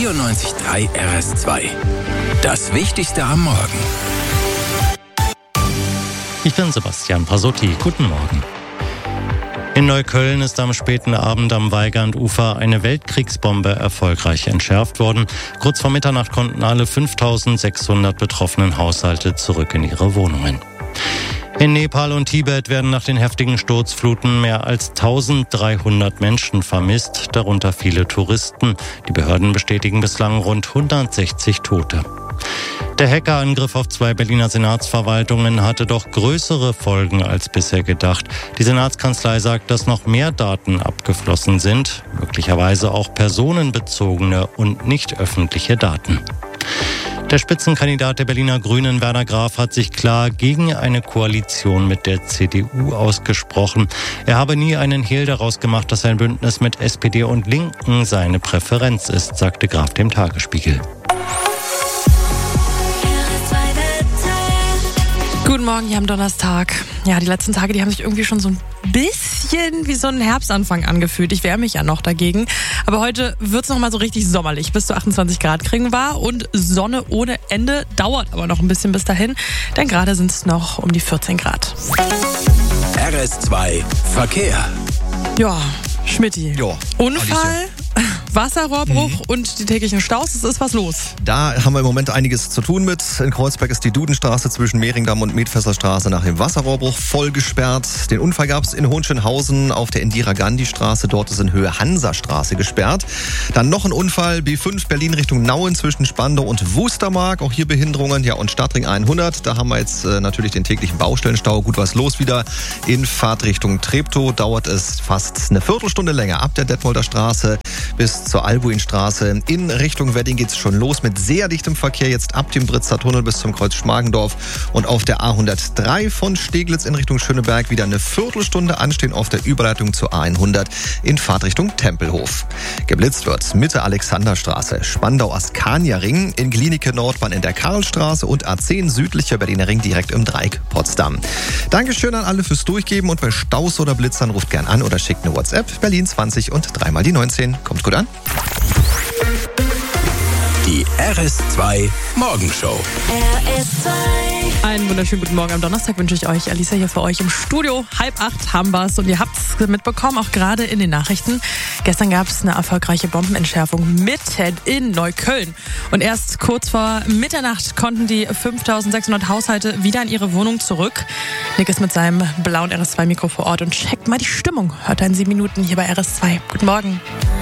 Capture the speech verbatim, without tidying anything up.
vierundneunzig Komma drei R S zwei. Das Wichtigste am Morgen. Ich bin Sebastian Pasotti. Guten Morgen. In Neukölln ist am späten Abend am Weigand-Ufer eine Weltkriegsbombe erfolgreich entschärft worden. Kurz vor Mitternacht konnten alle fünftausendsechshundert betroffenen Haushalte zurück in ihre Wohnungen. In Nepal und Tibet werden nach den heftigen Sturzfluten mehr als eintausenddreihundert Menschen vermisst, darunter viele Touristen. Die Behörden bestätigen bislang rund hundertsechzig Tote. Der Hackerangriff auf zwei Berliner Senatsverwaltungen hatte doch größere Folgen als bisher gedacht. Die Senatskanzlei sagt, dass noch mehr Daten abgeflossen sind, möglicherweise auch personenbezogene und nicht öffentliche Daten. Der Spitzenkandidat der Berliner Grünen, Werner Graf, hat sich klar gegen eine Koalition mit der C D U ausgesprochen. Er habe nie einen Hehl daraus gemacht, dass ein Bündnis mit S P D und Linken seine Präferenz ist, sagte Graf dem Tagesspiegel. Guten Morgen hier am Donnerstag. Ja, die letzten Tage, die haben sich irgendwie schon so ein bisschen wie so ein Herbstanfang angefühlt. Ich wehre mich ja noch dagegen. Aber heute wird es nochmal so richtig sommerlich. Bis zu achtundzwanzig Grad kriegen wir und Sonne ohne Ende. Dauert aber noch ein bisschen bis dahin, denn gerade sind es noch um die vierzehn Grad. R S zwei Verkehr. Ja, Schmidti. Jo, Unfall, Alicia. Wasserrohrbruch mhm. und die täglichen Staus. Es ist was los. Da haben wir im Moment einiges zu tun mit. In Kreuzberg ist die Dudenstraße zwischen Mehringdamm und Medfesserstraße nach dem Wasserrohrbruch voll gesperrt. Den Unfall gab es in Hohenschönhausen auf der Indira-Gandhi-Straße. Dort ist in Höhe Hansastraße gesperrt. Dann noch ein Unfall, B fünf Berlin Richtung Nauen zwischen Spandau und Wustermark. Auch hier Behinderungen. Ja, und Stadtring hundert. Da haben wir jetzt äh, natürlich den täglichen Baustellenstau. Gut was los wieder. In Fahrtrichtung Treptow dauert es fast eine Viertelstunde länger. Ab der Detmolder Straße bis zur Albuinstraße. In Richtung Wedding geht's schon los mit sehr dichtem Verkehr. Jetzt ab dem Britzer Tunnel bis zum Kreuz Schmargendorf. Und auf der A hundertdrei von Steglitz in Richtung Schöneberg wieder eine Viertelstunde anstehen auf der Überleitung zur A hundert in Fahrtrichtung Tempelhof. Geblitzt wird Mitte Alexanderstraße, Spandau-Askania-Ring, in Klinike Nordbahn in der Karlstraße und A zehn südlicher Berliner Ring direkt im Dreieck Potsdam. Dankeschön an alle fürs Durchgeben und bei Staus oder Blitzern ruft gern an oder schickt eine WhatsApp. Berlin zwanzig und dreimal die neunzehn. Kommt gut an. Die R S zwei Morgenshow. R S zwei. Einen wunderschönen guten Morgen am Donnerstag wünsche ich euch. Alicia hier für euch im Studio. Halb acht haben wir's und ihr habt's mitbekommen, auch gerade in den Nachrichten. Gestern gab es eine erfolgreiche Bombenentschärfung mitten in Neukölln. Und erst kurz vor Mitternacht konnten die fünftausendsechshundert Haushalte wieder in ihre Wohnung zurück. Nick ist mit seinem blauen R S zwei Mikro vor Ort und checkt mal die Stimmung. Hört er in sieben Minuten hier bei R S zwei. Guten Morgen.